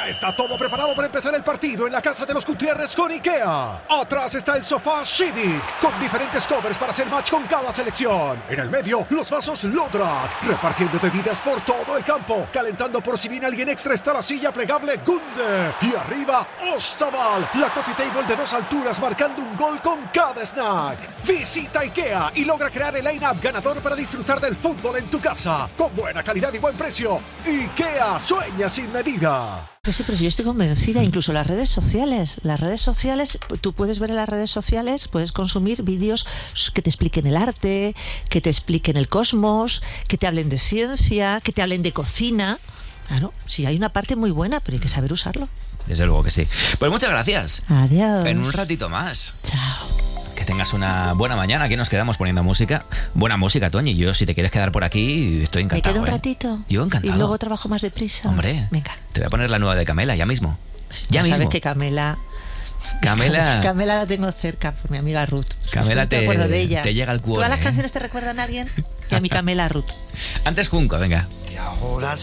Ya está todo preparado para empezar el partido en la casa de los Gutiérrez con IKEA. Atrás está el sofá Civic, con diferentes covers para hacer match con cada selección. En el medio, los vasos Lodrat, repartiendo bebidas por todo el campo. Calentando por si viene alguien extra está la silla plegable Gunde. Y arriba, Ostaval, la coffee table de 2 alturas marcando un gol con cada snack. Visita IKEA y logra crear el line-up ganador para disfrutar del fútbol en tu casa. Con buena calidad y buen precio. IKEA, sueña sin medida. Sí, pero yo estoy convencida, incluso las redes sociales, tú puedes ver en las redes sociales, puedes consumir vídeos que te expliquen el arte, que te expliquen el cosmos, que te hablen de ciencia, que te hablen de cocina. Claro, sí, hay una parte muy buena, pero hay que saber usarlo. Desde luego que sí. Pues muchas gracias. Adiós. En un ratito más. Chao. Que tengas una buena mañana. Aquí nos quedamos poniendo música. Buena música, Toñi. Yo, si te quieres quedar por aquí, estoy encantado. ¿Me quedo un ratito? Yo encantado. Y luego trabajo más deprisa. Hombre, venga. Te voy a poner la nueva de Camela, ya mismo. Ya mismo. Sabes que Camela la tengo cerca, por mi amiga Ruth. Camela te acuerdo de ella. Te llega al cuore. ¿Todas las canciones te recuerdan a alguien? Y a mi Camela Ruth. Antes Junco, venga. Y ahora